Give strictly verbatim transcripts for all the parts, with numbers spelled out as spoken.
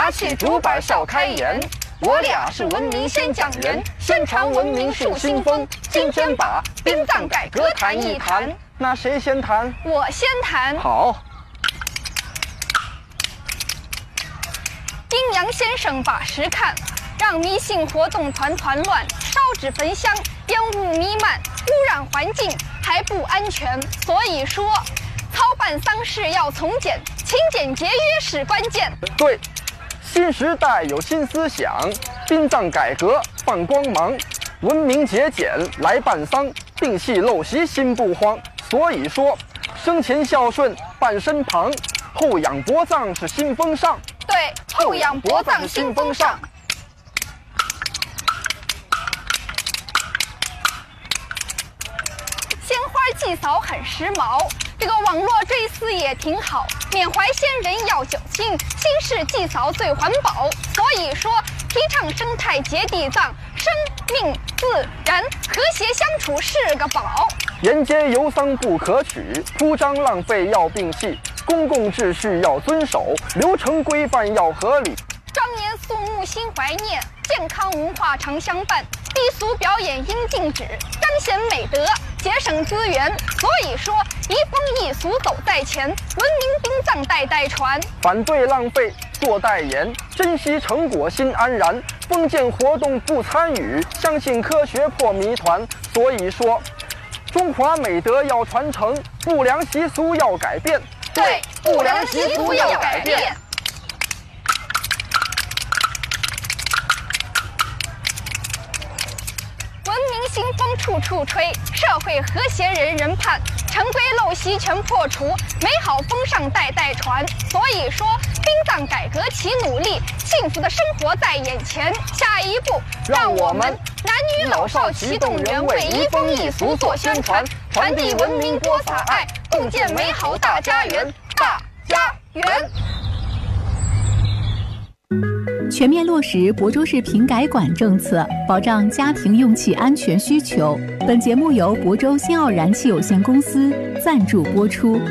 拿起竹板笑开颜。我俩是文明先讲人，宣传文明树新风。今天把殡葬改革谈一谈。 那谁先谈？ 我先谈。 好。 阴阳先生把实看，让迷信活动团团乱，烧纸焚香，烟雾弥漫，污染环境还不安全。所以说，操办丧事要从简，勤俭节约是关键。 对。新时代有新思想，殡葬改革放光芒，文明节俭来办丧，摒弃陋习心不慌。所以说，生前孝顺伴身旁，后仰薄葬是新风尚。 对，后仰薄葬新风尚。鲜花祭扫很时髦，这个网络追思也挺好，缅怀先人要久心，新式祭扫最环保。所以说，提倡生态节地葬，生命自然和谐相处是个宝。 沿街游丧不可取，铺张浪费要摒弃，公共秩序要遵守，流程规范要合理。 庄严肃穆心怀念，健康文化常相伴，低俗表演应禁止，彰显美德，节省资源。所以说，移风易俗走在前，文明殡葬代代传。 反对浪费做代言，珍惜成果心安然，封建活动不参与，相信科学破谜团。所以说，中华美德要传承，不良习俗要改变。 对，不良习俗要改变。文明新风处处吹，社会和谐人人盼，陈规陋习全破除，美好风尚代代传。所以说，殡葬改革齐努力，幸福的生活在眼前。下一步，让我们男女老少齐动员，为移风易俗做宣传，传递文明播撒爱，共建美好大家园。大家园。 全面落实亳州市平改管政策，保障家庭用气安全需求。本节目由亳州新奥燃气有限公司赞助播出。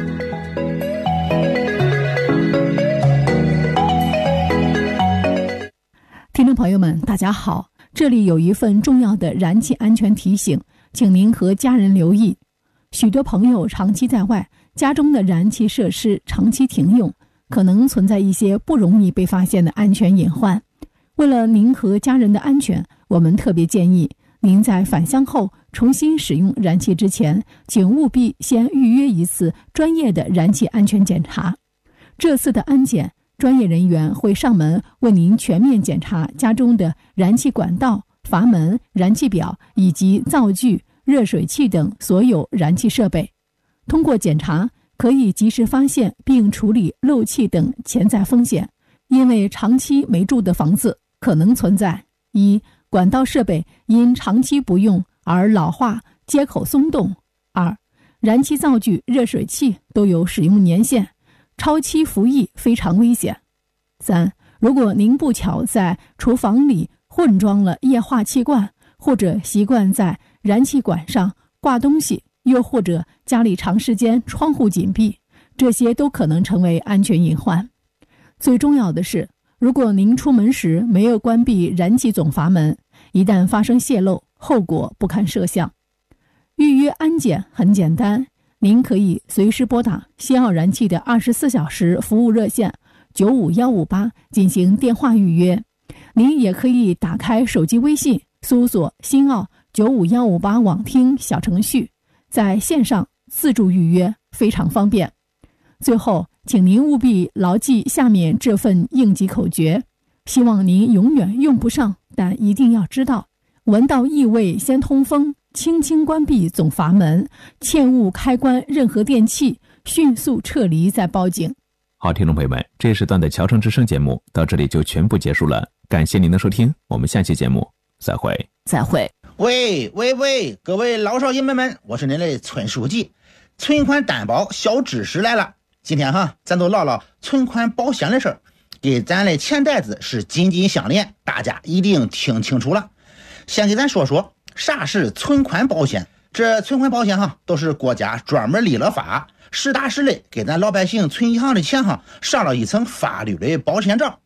听众朋友们，大家好，这里有一份重要的燃气安全提醒，请您和家人留意。许多朋友长期在外，家中的燃气设施长期停用，可能存在一些不容易被发现的安全隐患。为了您和家人的安全，我们特别建议您在返乡后重新使用燃气之前，请务必先预约一次专业的燃气安全检查。这次的安检，专业人员会上门为您全面检查家中的燃气管道、阀门、燃气表以及灶具、热水器等所有燃气设备。通过检查，可以及时发现并处理漏气等潜在风险，因为长期没住的房子可能存在：一、管道设备因长期不用而老化、接口松动；二、燃气灶具、热水器都有使用年限，超期服役非常危险；三、如果您不巧在厨房里混装了液化气罐，或者习惯在燃气管上挂东西，又或者家里长时间窗户紧闭，这些都可能成为安全隐患。最重要的是，如果您出门时没有关闭燃气总阀门，一旦发生泄漏，后果不堪设想。预约安检很简单，您可以随时拨打新奥燃气的二十四小时服务热线九五一五八进行电话预约。您也可以打开手机微信，搜索新奥九五一五八网听小程序，在线上自助预约，非常方便。最后，请您务必牢记下面这份应急口诀，希望您永远用不上，但一定要知道：闻到异味先通风，轻轻关闭总阀门，切勿开关任何电器，迅速撤离再报警。 好，听众朋友们，这一时段的侨城之声节目到这里就全部结束了，感谢您的收听，我们下期节目再会。 再会。 喂喂喂，各位老少爷们们，我是您的村书记，存款担保小知识来了。今天哈，咱都唠唠存款保险的事儿，给咱的钱袋子是紧紧相连，大家一定听清楚了。先给咱说说啥是存款保险。这存款保险哈，都是国家专门立了法，实打实的给咱老百姓存银行的钱哈，上了一层法律的保险罩。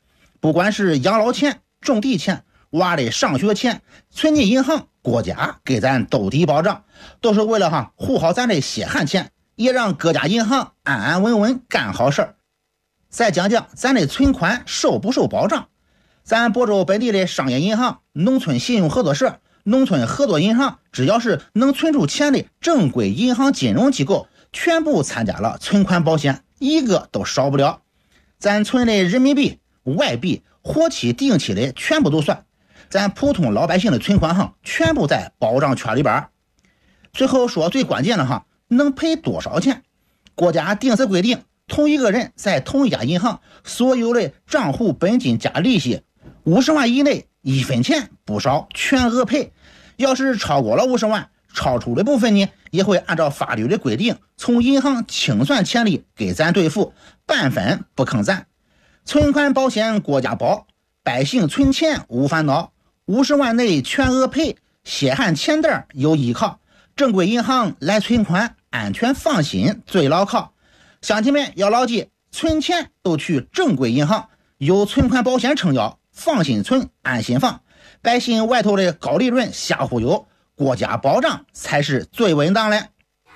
不管是养老钱、种地钱、娃的上学钱，存进银行，国家给咱兜底保障，都是为了哈护好咱的血汗钱，也让各家银行安安稳稳干好事儿。再讲讲咱的存款受不受保障。咱亳州本地的商业银行、农村信用合作社、农村合作银行，只要是能存出钱的正规银行金融机构，全部参加了存款保险，一个都少不了。咱存的人民币、外币、活期、定期的全部都算，咱普通老百姓的存款哈，全部在保障圈里边。最后说最关键的哈，能赔多少钱？国家定时规定，同一个人在同一家银行所有的账户本金加利息五十万以内，一分钱不少，全额赔。要是超过了五十万，超出的部分呢，也会按照法律的规定，从银行清算钱利给咱兑付，半分不坑咱。存款保险国家保，百姓存钱无烦恼，五十万内全额赔，血汗钱袋有依靠，正规银行来存款，安全放心最牢靠。乡亲们要牢记，存钱都去正规银行，有存款保险撑腰，放心存，安心放。百姓外头的高利润瞎忽悠，国家保障才是最稳当的。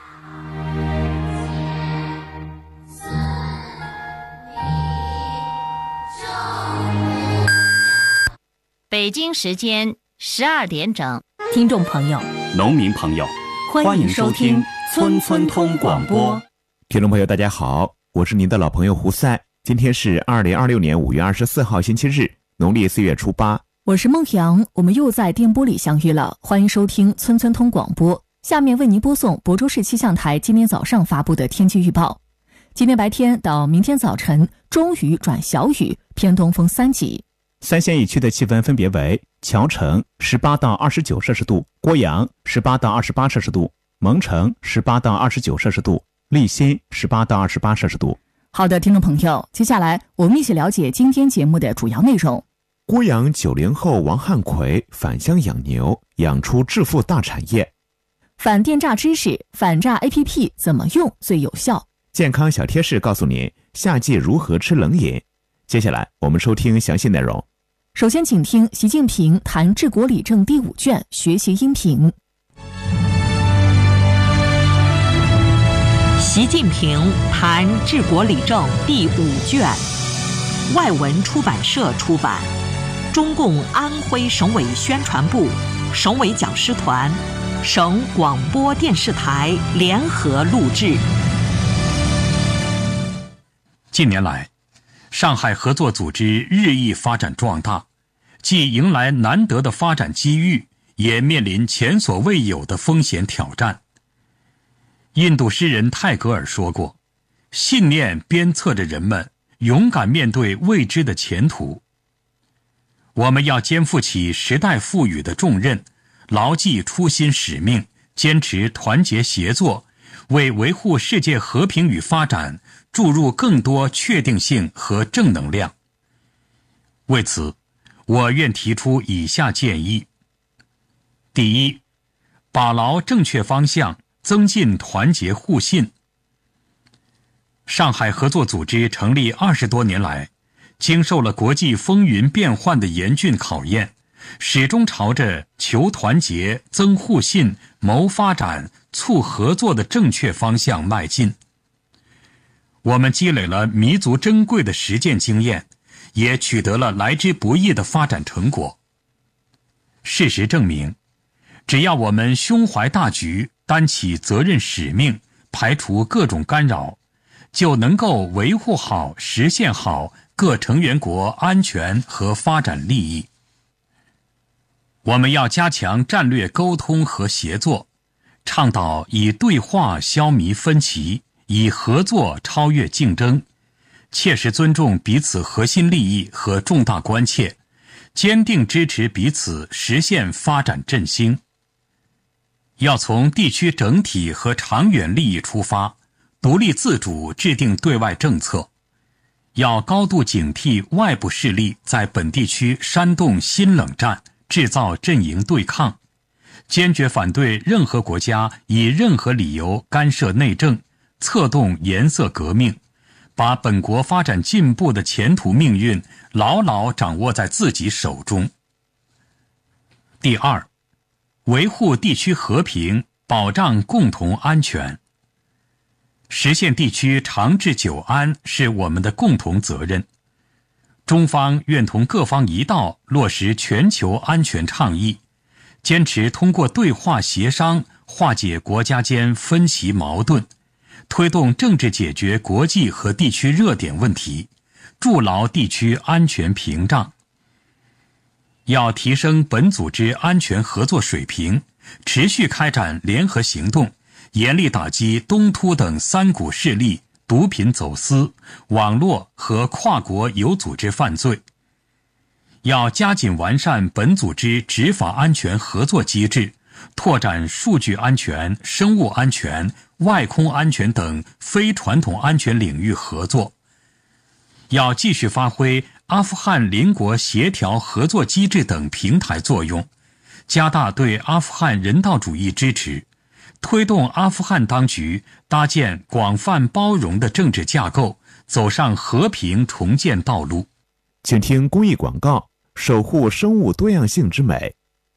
北京时间十二点整， 听众朋友、 农民朋友， 欢迎收听村村通广播。 听众朋友大家好，我是您的老朋友胡赛。今天是二零二六年五月二十四号星期日，农历四月初八。 我是孟阳，我们又在电波里相遇了，欢迎收听村村通广播。下面为您播送亳州市气象台今天早上发布的天气预报。今天白天到明天早晨，中雨转小雨，偏东风三级。 三县一区的气温分别为：谯城十八到二十九摄氏度，郭阳十八到二十八摄氏度，蒙城十八到二十九摄氏度，立新十八到二十八摄氏度。 好的，听众朋友，接下来我们一起了解今天节目的主要内容。 郭阳九零后王汉奎返乡养牛，养出致富大产业。 反电诈知识，反诈 A P P 怎么用最有效？ 健康小贴士告诉您夏季如何吃冷饮。接下来我们收听详细内容。 首先请听习近平谈治国理政第五卷学习音频。 习近平谈治国理政第五卷，外文出版社出版，中共安徽省委宣传部、省委讲师团、省广播电视台联合录制。 近年来，上海合作组织日益发展壮大，既迎来难得的发展机遇，也面临前所未有的风险挑战。印度诗人泰戈尔说过，信念鞭策着人们勇敢面对未知的前途。我们要肩负起时代赋予的重任，牢记初心使命，坚持团结协作，为维护世界和平与发展注入更多确定性和正能量。为此，我愿提出以下建议：第一，把牢正确方向，增进团结互信。上海合作组织成立二十多年来，经受了国际风云变幻的严峻考验，始终朝着求团结、增互信、谋发展、促合作的正确方向迈进。我们积累了弥足珍贵的实践经验，也取得了来之不易的发展成果。事实证明，只要我们胸怀大局，担起责任使命，排除各种干扰，就能够维护好、实现好各成员国安全和发展利益。我们要加强战略沟通和协作，倡导以对话消弭分歧，以合作超越竞争，切实尊重彼此核心利益和重大关切，坚定支持彼此实现发展振兴。要从地区整体和长远利益出发，独立自主制定对外政策。要高度警惕外部势力在本地区煽动新冷战，制造阵营对抗，坚决反对任何国家以任何理由干涉内政，策动颜色革命， 把本国发展进步的前途命运牢牢掌握在自己手中。第二，维护地区和平，保障共同安全。实现地区长治久安是我们的共同责任。中方愿同各方一道落实全球安全倡议，坚持通过对话协商化解国家间分歧矛盾，推动政治解决国际和地区热点问题，筑牢地区安全屏障。要提升本组织安全合作水平，持续开展联合行动，严厉打击东突等三股势力、毒品走私、网络和跨国有组织犯罪。要加紧完善本组织执法安全合作机制，拓展数据安全、生物安全、外空安全等非传统安全领域合作。要继续发挥阿富汗邻国协调合作机制等平台作用，加大对阿富汗人道主义支持，推动阿富汗当局搭建广泛包容的政治架构，走上和平重建道路。 请听公益广告，守护生物多样性之美。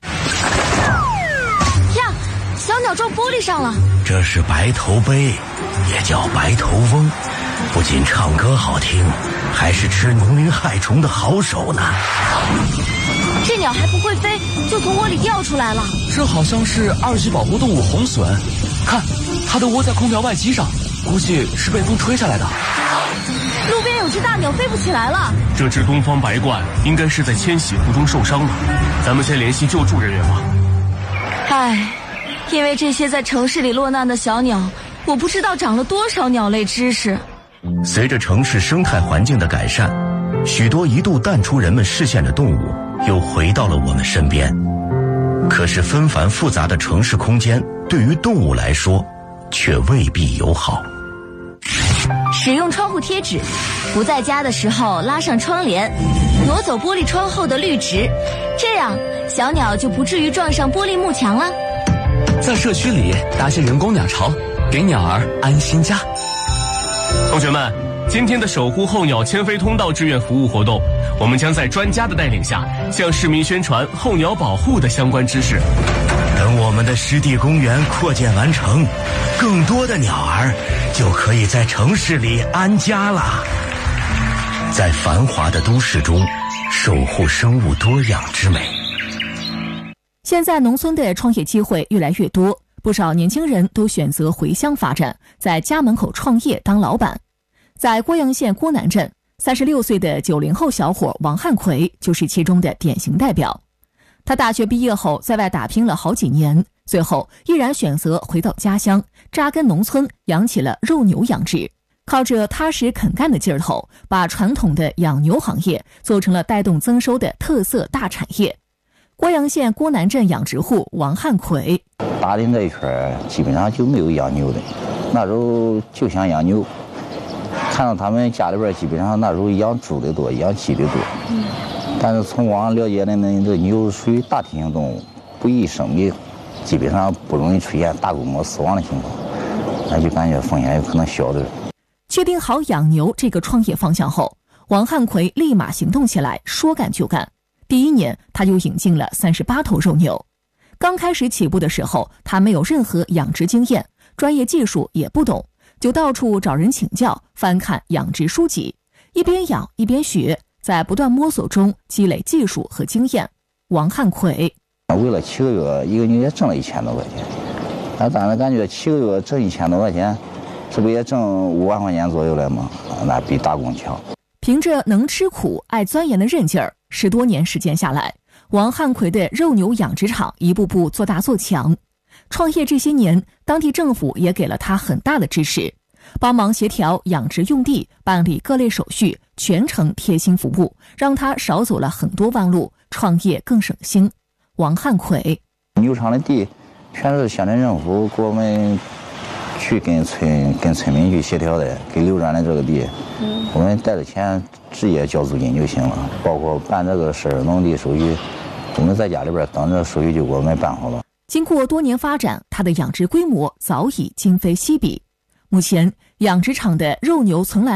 呀，小鸟撞玻璃上了。 这是白头鹎，也叫白头翁，不仅唱歌好听，还是吃农林害虫的好手呢。 这鸟还不会飞，就从窝里掉出来了。 这好像是二级保护动物红隼，看，它都窝在空调外机上，估计是被风吹下来的。 路边有只大鸟飞不起来了。 这只东方白鹳应该是在迁徙途中受伤了，咱们先联系救助人员吧。 唉，因为这些在城市里落难的小鸟，我不知道长了多少鸟类知识。 随着城市生态环境的改善，许多一度淡出人们视线的动物又回到了我们身边。可是纷繁复杂的城市空间对于动物来说却未必友好。 使用窗户贴纸，不在家的时候拉上窗帘，挪走玻璃窗后的绿植，这样小鸟就不至于撞上玻璃幕墙了。 在社区里搭些人工鸟巢，给鸟儿安心家。同学们，今天的守护候鸟迁飞通道志愿服务活动，我们将在专家的带领下，向市民宣传候鸟保护的相关知识。 等我们的湿地公园扩建完成，更多的鸟儿就可以在城市里安家了。在繁华的都市中，守护生物多样之美。 现在农村的创业机会越来越多，不少年轻人都选择回乡发展，在家门口创业当老板。在郭阳县郭南镇，三十六岁的九零后小伙王汉奎就是其中的典型代表。他大学毕业后在外打拼了好几年，最后毅然选择回到家乡，扎根农村，养起了肉牛养殖。靠着踏实肯干的劲儿头，把传统的养牛行业做成了带动增收的特色大产业。郭阳县郭南镇养殖户王汉奎， 打听这一圈基本上就没有养牛的，那时候就想养牛，看到他们家里边基本上那时候养猪的多，养鸡的多。嗯，但是从网上了解的呢，这牛属于大体型动物，不易生病，基本上不容易出现大规模死亡的情况，那就感觉风险有可能小点。 确定好养牛这个创业方向后，王汉奎立马行动起来，说干就干。第一年，他就引进了三十八头肉牛。刚开始起步的时候，他没有任何养殖经验，专业技术也不懂，就到处找人请教，翻看养殖书籍，一边养一边学，在不断摸索中积累技术和经验。王汉奎为了七个月，一个月也挣了一千多块钱，那当然感觉七个月挣一千多块钱，这不也挣五万块钱左右了吗？那比打工强。 凭着能吃苦、爱钻研的韧劲儿，十多年时间下来，王汉奎的肉牛养殖场一步步做大做强。创业这些年，当地政府也给了他很大的支持，帮忙协调养殖用地，办理各类手续，全程贴心服务，让他少走了很多弯路，创业更省心。王汉奎， 牛场的地全是乡镇政府给我们去跟村跟村民去协调的，给流转的这个地，嗯，我们带着钱直接交租金就行了，包括办这个事儿、农地手续，我们在家里边等着手续就给我们办好了。 经过多年发展，它的养殖规模早已今非昔比。目前，养殖场的肉牛存栏量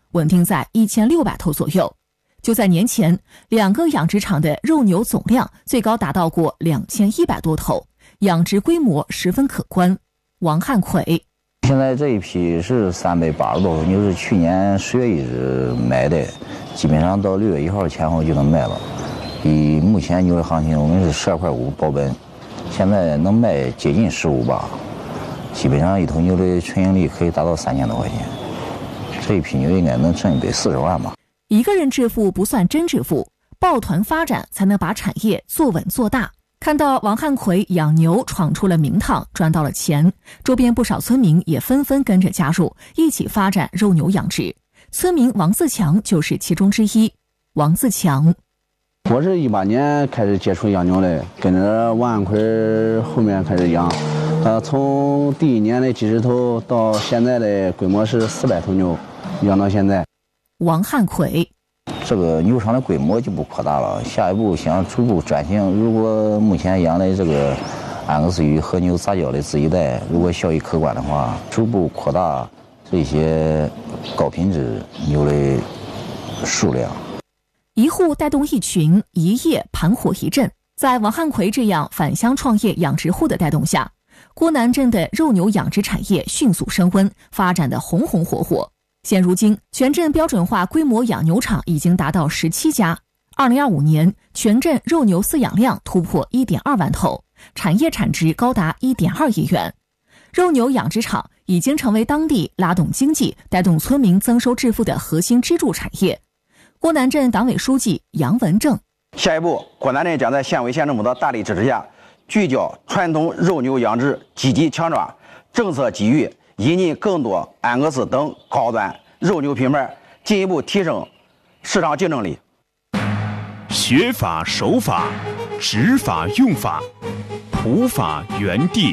稳定在一千六百头左右。就在年前，两个养殖场的肉牛总量最高达到过两千一百多头，养殖规模十分可观。王汉奎： 现在这一批是三百八十多头牛，是去年十月一日买的，基本上到六月一号前后就能卖了。以目前牛的行情，我们是十二块五保本，现在能卖接近十五吧。基本上一头牛的纯盈利可以达到三千多块钱，这一批牛应该能挣一百四十万吧。 一个人致富不算真致富，抱团发展才能把产业做稳做大。看到王汉奎养牛闯出了名堂，赚到了钱，周边不少村民也纷纷跟着加入，一起发展肉牛养殖。村民王自强就是其中之一。王自强： 我是一八年开始接触养牛的，跟着王汉奎后面开始养。呃，从第一年的几十头到现在的规模是四百头牛，养到现在。 王汉奎： 这个牛场的规模就不扩大了，下一步想逐步转型。如果目前养的这个安格斯与和牛杂交的自一代，如果效益可观的话，逐步扩大这些高品质牛的数量。 一户带动一群，一夜盘活一镇。在王汉奎这样返乡创业养殖户的带动下，郭南镇的肉牛养殖产业迅速升温，发展得红红火火。现如今，全镇标准化规模养牛场已经达到十七家。二零二五年，全镇肉牛饲养量突破一点二万头，产业产值高达一点二亿元。肉牛养殖场已经成为当地拉动经济、带动村民增收致富的核心支柱产业。郭南镇党委书记杨文正： 下一步，郭南镇将在县委县政府的大力支持下，聚焦传统肉牛养殖，积极强抓政策机遇，引进更多安格斯等高端肉牛品牌，进一步提升市场竞争力。 学法守法，执法用法，普法原地。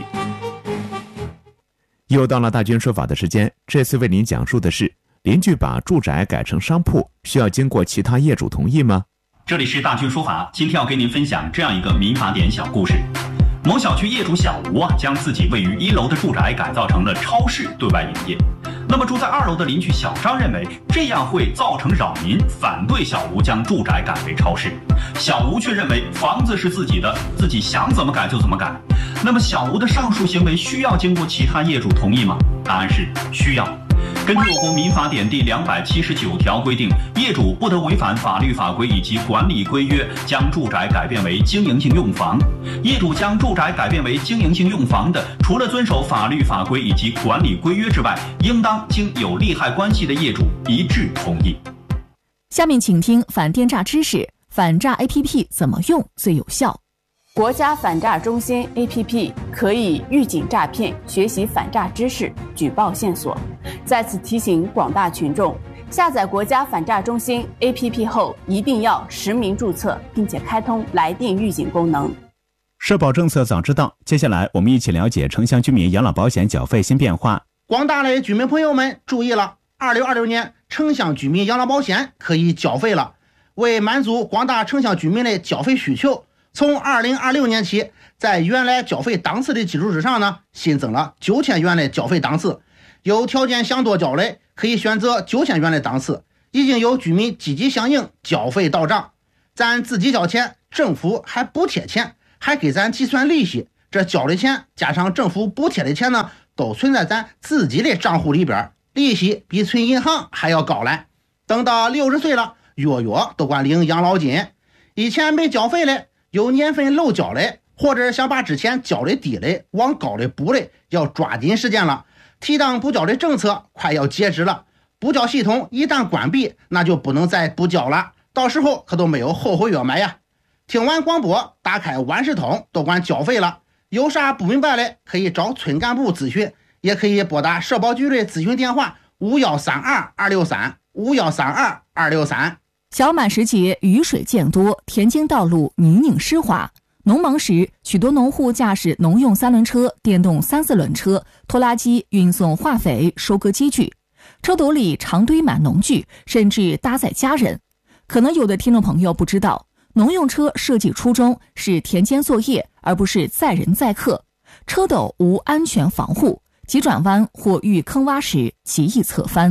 又到了大军说法的时间，这次为您讲述的是：邻居把住宅改成商铺，需要经过其他业主同意吗？ 这里是大军说法，今天要给您分享这样一个民法典小故事。某小区业主小吴啊，将自己位于一楼的住宅改造成了超市对外营业。那么住在二楼的邻居小张认为这样会造成扰民，反对小吴将住宅改为超市。小吴却认为房子是自己的，自己想怎么改就怎么改。那么小吴的上述行为需要经过其他业主同意吗？答案是需要。根据我国民法典第两百七十九条规定，业主不得违反法律法规以及管理规约，将住宅改变为经营性用房。业主将住宅改变为经营性用房的，除了遵守法律法规以及管理规约之外，应当经有利害关系的业主一致同意。 下面请听反电诈知识，反诈 A P P 怎么用最有效？ 国家反诈中心 A P P 可以预警诈骗，学习反诈知识，举报线索。在此提醒广大群众，下载国家反诈中心 A P P 后，一定要实名注册，并且开通来电预警功能。 社保政策早知道，接下来我们一起了解城乡居民养老保险缴费新变化。 广大的居民朋友们注意了，二零二六年城乡居民养老保险可以缴费了。为满足广大城乡居民的缴费需求，从二零二六年起，在原来缴费档次的基础之上呢，新增了九千元的缴费档次。有条件想多缴的，可以选择九千元的档次。已经有居民积极响应，缴费到账。咱自己交钱，政府还补贴钱，还给咱计算利息。这交的钱加上政府补贴的钱呢，都存在咱自己的账户里边，利息比存银行还要高嘞。等到六十岁了，月月都管领养老金。以前没缴费的，有年份漏缴的，或者想把之前缴的低的往高的补的，要抓紧时间了。提档补缴的政策快要截止了，补缴系统一旦关闭，那就不能再补缴了，到时候可都没有后悔药买呀。听完广播，打开万事通，都管缴费了。有啥不明白的，可以找村干部咨询，也可以拨打社保局的咨询电话五幺三二二六三五幺三二二六三。 小满时节，雨水渐多，田间道路泥泞湿滑。农忙时，许多农户驾驶农用三轮车、电动三四轮车、拖拉机运送化肥、收割机具，车斗里常堆满农具，甚至搭载家人。可能有的听众朋友不知道，农用车设计初衷是田间作业，而不是载人载客。车斗无安全防护，急转弯或遇坑洼时极易侧翻。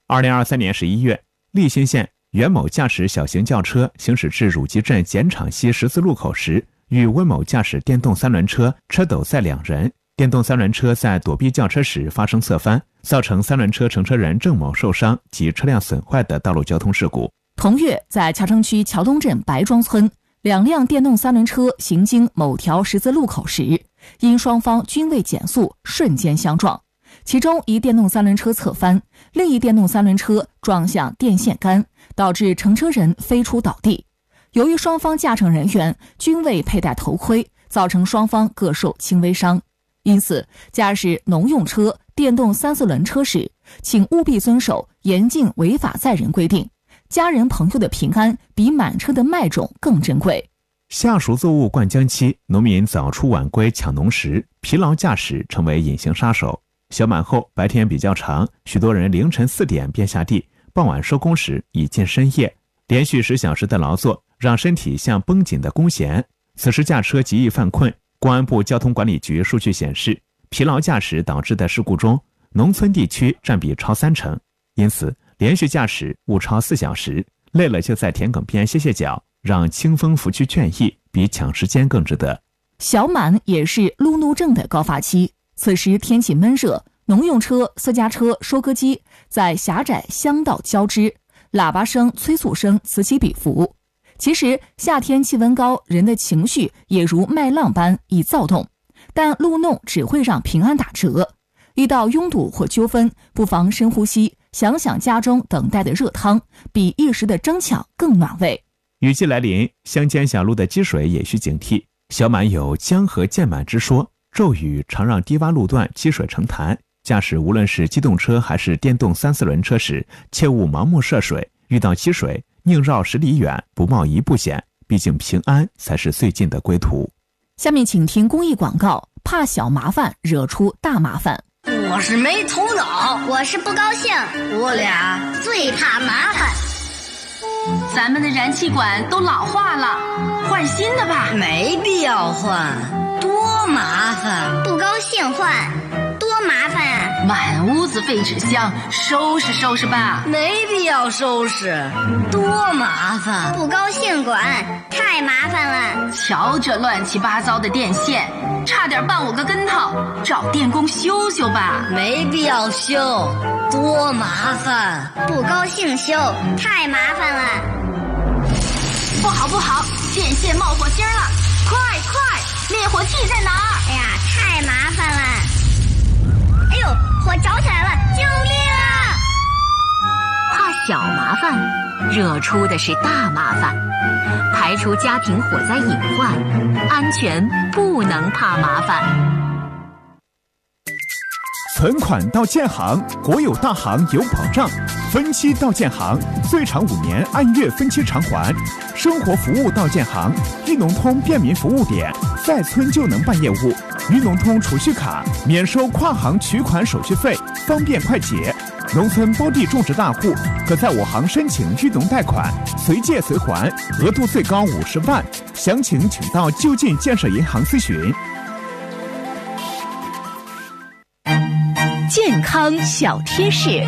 二零二三年十一月，利辛县袁某驾驶小型轿车行驶至汝吉镇碱厂西十字路口时，与温某驾驶电动三轮车车斗赛两人，电动三轮车在躲避轿车时发生侧翻，造成三轮车乘车人郑某受伤及车辆损坏的道路交通事故。 同月，在乔城区桥东镇白庄村，两辆电动三轮车行经某条十字路口时，因双方均未减速，瞬间相撞。其中一电动三轮车侧翻，另一电动三轮车撞向电线杆，导致乘车人飞出倒地。由于双方驾乘人员均未佩戴头盔，造成双方各受轻微伤。因此，驾驶农用车、电动三四轮车时，请务必遵守严禁违法载人规定。家人朋友的平安比满车的麦种更珍贵。 夏熟作物灌浆期，农民早出晚归抢农时，疲劳驾驶成为隐形杀手。小满后，白天比较长，许多人凌晨四点便下地，傍晚收工时已近深夜。连续十小时的劳作，让身体像绷紧的弓弦。此时驾车极易犯困。公安部交通管理局数据显示，疲劳驾驶导致的事故中，农村地区占比超三成。因此，连续驾驶误超四小时，累了就在田埂边歇歇脚，让清风拂去倦意，比抢时间更值得。 小满也是路怒症的高发期，此时天气闷热，农用车、私家车、收割机在狭窄乡道交织，喇叭声、催促声此起彼伏。其实夏天气温高，人的情绪也如麦浪般易躁动，但路怒只会让平安打折。遇到拥堵或纠纷，不妨深呼吸，想想家中等待的热汤，比一时的争抢更暖胃。 雨季来临，乡间小路的积水也需警惕。小满有江河渐满之说，骤雨常让低洼路段积水成潭。驾驶无论是机动车还是电动三四轮车时，切勿盲目涉水，遇到积水宁绕十里远，不冒一步险，毕竟平安才是最近的归途。 下面请听公益广告，怕小麻烦惹出大麻烦。 我是没头脑， 我是不高兴， 我俩最怕麻烦。 咱们的燃气管都老化了，换新的吧。 没必要换，多麻烦。 不高兴换，多麻烦啊！ 满屋子废纸箱，收拾收拾吧。 没必要收拾，多麻烦。 不高兴管，太麻烦了。 瞧这乱七八糟的电线，差点绊我个跟头，找电工修修吧。 没必要修，多麻烦。 不高兴修，太麻烦了。 不好不好，电线冒火星了！快快，灭火器在哪儿？ 哎呀，太麻烦了！哎呦，火着起来了，救命啊！ 怕小麻烦，惹出的是大麻烦。排除家庭火灾隐患，安全不能怕麻烦。 存款到建行，国有大行有保障；分期到建行，最长五年按月分期偿还；生活服务到建行，豫农通便民服务点，在村就能办业务。豫农通储蓄卡免收跨行取款手续费，方便快捷。农村包地种植大户可在我行申请豫农贷款，随借随还，额度最高五十万。详情请到就近建设银行咨询。 健康小贴士。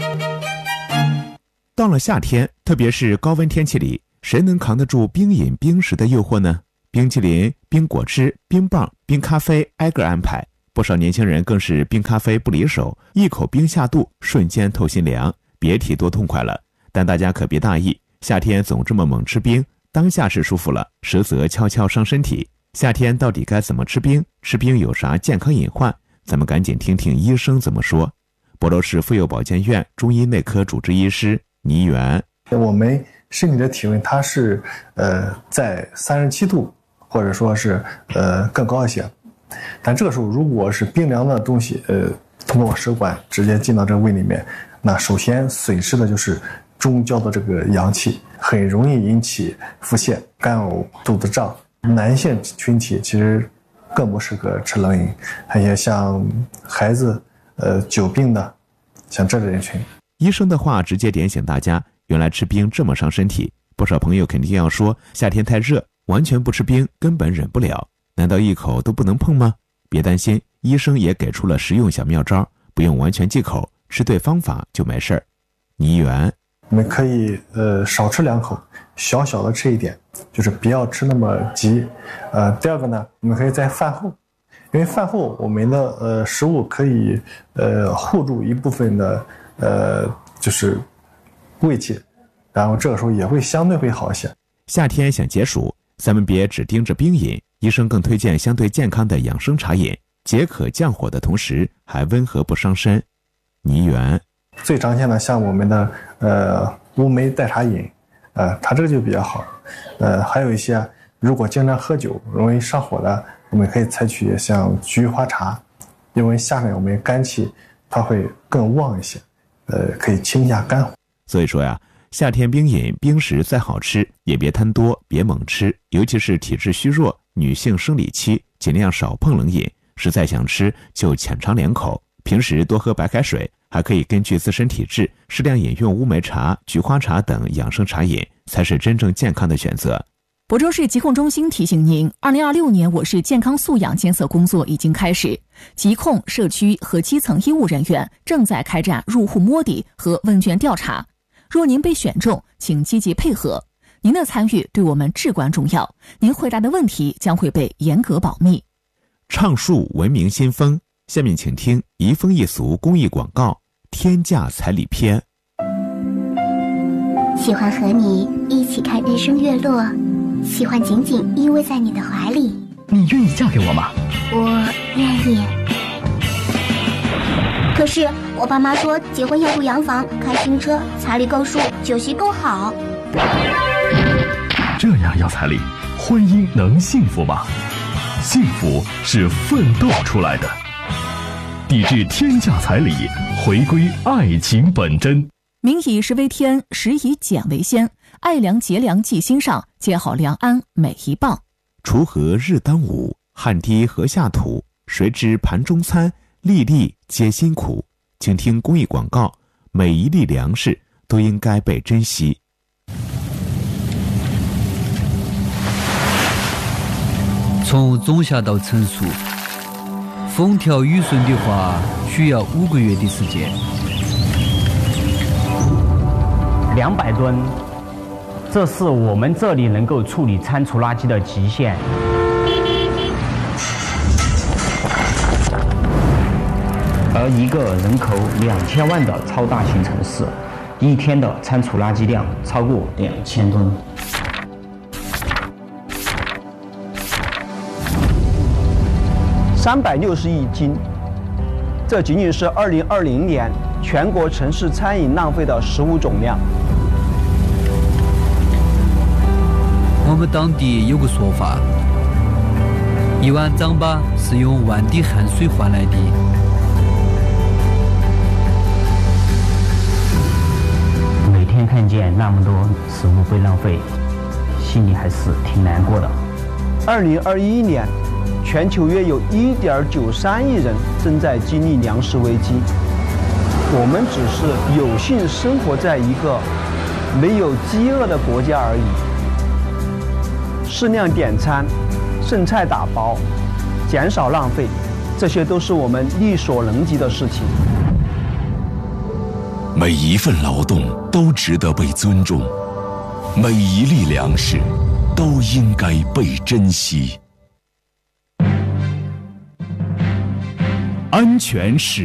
到了夏天，特别是高温天气里，谁能扛得住冰饮冰食的诱惑呢？冰淇淋、冰果汁、冰棒、冰咖啡挨个安排，不少年轻人更是冰咖啡不离手，一口冰下肚，瞬间透心凉，别提多痛快了。但大家可别大意，夏天总这么猛吃冰，当下是舒服了，实则悄悄伤身体。夏天到底该怎么吃冰？吃冰有啥健康隐患？咱们赶紧听听医生怎么说。亳州市妇幼保健院中医内科主治医师倪元， 我们身体的体温它是呃在三十七度，或者说是呃更高一些，但这个时候如果是冰凉的东西呃通过食管直接进到这个胃里面，那首先损失的就是中焦的这个阳气，很容易引起腹泻、干呕、肚子胀。男性群体其实更不适合吃冷饮，还有像孩子、呃久病的，像这类人群。 医生的话直接点醒大家，原来吃冰这么伤身体。不少朋友肯定要说，夏天太热，完全不吃冰根本忍不了，难道一口都不能碰吗？别担心，医生也给出了实用小妙招，不用完全忌口，吃对方法就没事儿。 泥源， 我们可以呃少吃两口，小小的吃一点，就是不要吃那么急。呃，第二个呢，我们可以在饭后，因为饭后我们的呃食物可以呃护住一部分的呃就是胃气，然后这个时候也会相对会好一些。 夏天想解暑，咱们别只盯着冰饮，医生更推荐相对健康的养生茶饮，解渴降火的同时还温和不伤身。泥源最常见的像我们的呃乌梅代茶饮，呃它这个就比较好。呃还有一些如果经常喝酒容易上火的，我们可以采取像菊花茶，因为下面我们肝气它会更旺一些，呃可以清一下肝火。 所以说呀，夏天冰饮冰食再好吃也别贪多，别猛吃，尤其是体质虚弱、女性生理期，尽量少碰冷饮，实在想吃就浅尝两口。平时多喝白开水，还可以根据自身体质适量饮用乌梅茶、菊花茶等养生茶饮，才是真正健康的选择。 亳州市疾控中心提醒您，二零二六年我市健康素养监测工作已经开始，疾控、社区和基层医务人员正在开展入户摸底和问卷调查。若您被选中，请积极配合，您的参与对我们至关重要，您回答的问题将会被严格保密。 倡树文明先锋，下面请听移风易俗公益广告《天价彩礼篇》。 喜欢和你一起看日升月落，喜欢紧紧依偎在你的怀里。 你愿意嫁给我吗？ 我愿意。可是我爸妈说结婚要住洋房、开新车、彩礼够数、酒席够好。 这样要彩礼，婚姻能幸福吗？幸福是奋斗出来的。抵制天价彩礼，回归爱情本真。 民以食为天，食以俭为先，爱良节良记心上，接好良安每一棒。 锄禾日当午，汗滴禾下土，谁知盘中餐，粒粒皆辛苦。请听公益广告，每一粒粮食都应该被珍惜。 从种下到成熟，风调雨顺的话，需要五个月的时间。 两百吨，这是我们这里能够处理餐厨垃圾的极限。而一个人口两千万的超大型城市，一天的餐厨垃圾量超过两千吨。 三百六十亿斤，这仅仅是二零二零年全国城市餐饮浪费的食物总量。 我们当地有个说法，一碗糌粑是用万滴汗水换来的。 每天看见那么多食物被浪费，心里还是挺难过的。 二零二一年，全球约有一点九三亿人正在经历粮食危机。我们只是有幸生活在一个没有饥饿的国家而已。适量点餐，剩菜打包，减少浪费，这些都是我们力所能及的事情。 每一份劳动都值得被尊重，每一粒粮食都应该被珍惜。 安全使